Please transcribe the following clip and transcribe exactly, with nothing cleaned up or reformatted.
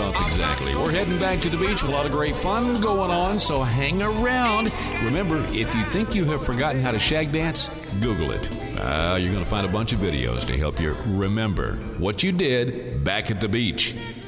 thoughts exactly. We're heading back to the beach with a lot of great fun going on, so hang around. Remember, if you think you have forgotten how to shag dance, Google it. Uh, you're going to find a bunch of videos to help you remember what you did back at the beach.